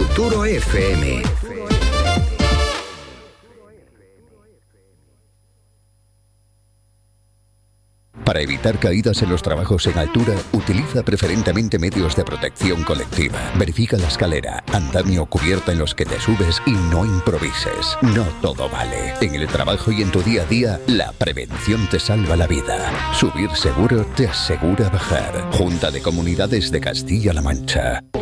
Futuro FM. Para evitar caídas en los trabajos en altura, utiliza preferentemente medios de protección colectiva. Verifica la escalera, andamio o cubierta en los que te subes y no improvises. No todo vale. En el trabajo y en tu día a día, la prevención te salva la vida. Subir seguro te asegura bajar. Junta de Comunidades de Castilla-La Mancha.